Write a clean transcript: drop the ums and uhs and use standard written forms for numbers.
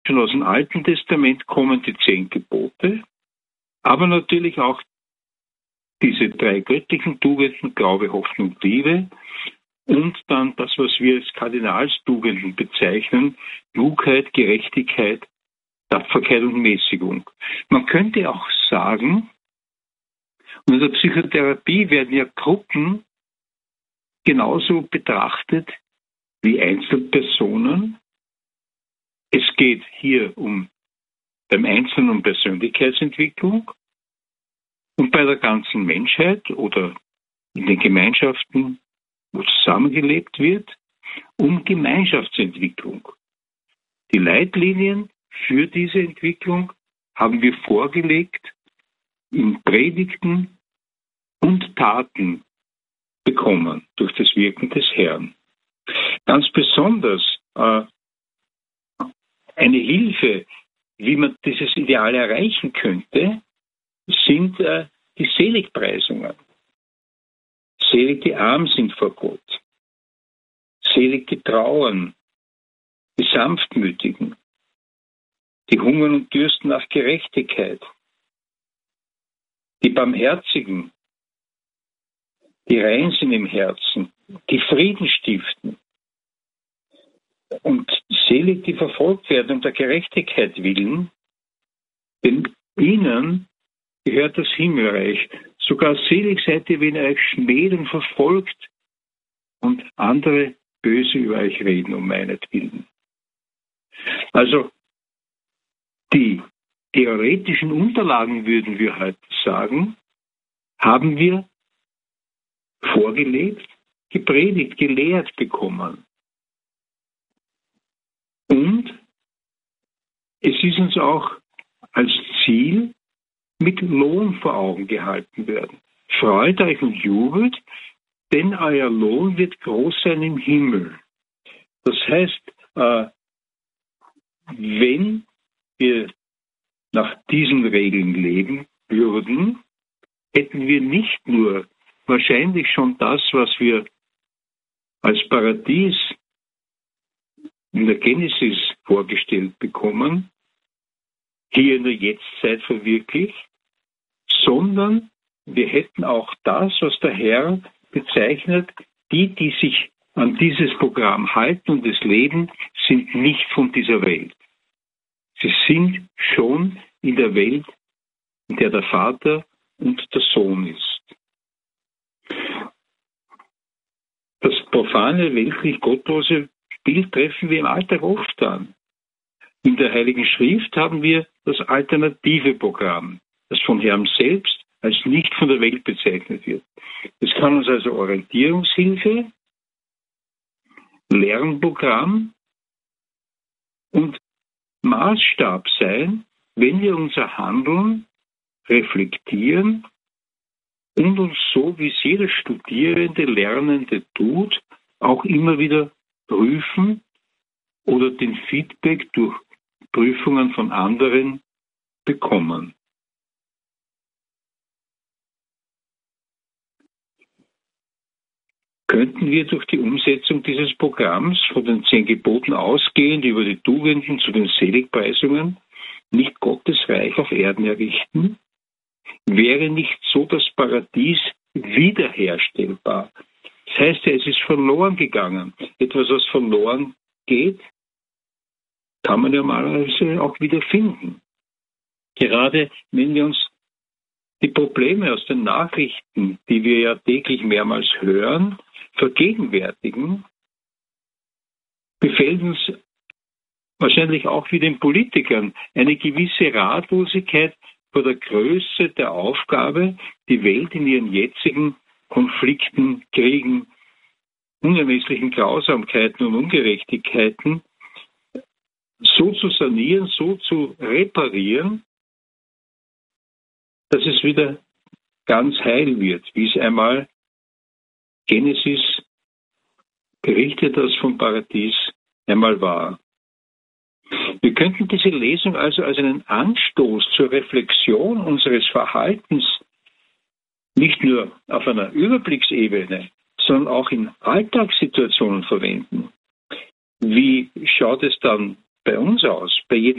schon aus dem Alten Testament kommen die 10 Gebote, aber natürlich auch diese 3 göttlichen Tugenden, Glaube, Hoffnung, Liebe, und dann das, was wir als Kardinalstugenden bezeichnen, Klugheit, Gerechtigkeit, Tapferkeit und Mäßigung. Man könnte auch sagen, und in der Psychotherapie werden ja Gruppen genauso betrachtet wie Einzelpersonen. Es geht hier beim Einzelnen um Persönlichkeitsentwicklung und bei der ganzen Menschheit oder in den Gemeinschaften, wo zusammengelebt wird, um Gemeinschaftsentwicklung. Die Leitlinien für diese Entwicklung haben wir vorgelegt in Predigten und Taten bekommen durch das Wirken des Herrn. Ganz besonders eine Hilfe, wie man dieses Ideal erreichen könnte, sind die Seligpreisungen. Selig die arm sind vor Gott. Selig die Trauern, die Sanftmütigen, die hungern und dürsten nach Gerechtigkeit, die Barmherzigen, die rein sind im Herzen, die Frieden stiften. Und selig die verfolgt werden um der Gerechtigkeit willen, denn ihnen gehört das Himmelreich. Sogar selig seid ihr, wenn ihr euch schmäht und verfolgt und andere böse über euch reden um meinetwillen. Also die theoretischen Unterlagen, würden wir heute sagen, haben wir vorgelegt, gepredigt, gelehrt bekommen. Und es ist uns auch als Ziel mit Lohn vor Augen gehalten werden. Freut euch und jubelt, denn euer Lohn wird groß sein im Himmel. Das heißt, wenn wir nach diesen Regeln leben würden, hätten wir nicht nur wahrscheinlich schon das, was wir als Paradies in der Genesis vorgestellt bekommen, hier in der Jetztzeit verwirklicht, sondern wir hätten auch das, was der Herr bezeichnet, die sich an dieses Programm halten und es leben, sind nicht von dieser Welt. Sie sind schon in der Welt, in der der Vater und der Sohn ist. Das profane, weltlich gottlose Bild treffen wir im Alltag oft an. In der Heiligen Schrift haben wir das alternative Programm, das von Herrn selbst als nicht von der Welt bezeichnet wird. Es kann uns also Orientierungshilfe, Lernprogramm und Maßstab sein, wenn wir unser Handeln reflektieren und uns so, wie es jeder Studierende, Lernende tut, auch immer wieder prüfen oder den Feedback durch Prüfungen von anderen bekommen. Könnten wir durch die Umsetzung dieses Programms von den 10 Geboten ausgehend über die Tugenden zu den Seligpreisungen nicht Gottes Reich auf Erden errichten? Wäre nicht so das Paradies wiederherstellbar? Das heißt ja, es ist verloren gegangen. Etwas, was verloren geht, kann man ja normalerweise auch wieder finden. Gerade wenn wir uns die Probleme aus den Nachrichten, die wir ja täglich mehrmals hören, vergegenwärtigen, befällt uns wahrscheinlich auch wie den Politikern eine gewisse Ratlosigkeit vor der Größe der Aufgabe, die Welt in ihren jetzigen Konflikten, Kriegen, unermesslichen Grausamkeiten und Ungerechtigkeiten so zu sanieren, so zu reparieren, dass es wieder ganz heil wird, wie es einmal Genesis berichtet, das vom Paradies einmal war. Wir könnten diese Lesung also als einen Anstoß zur Reflexion unseres Verhaltens nicht nur auf einer Überblicksebene, sondern auch in Alltagssituationen verwenden. Wie schaut es dann bei uns aus, bei jedem